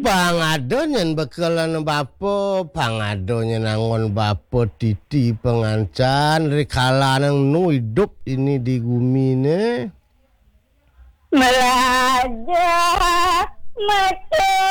pangadonya bekalan bapa pangadonya nangon bapa titi pengancan rikala nang nu hidup ini di bumi ne Melaja mati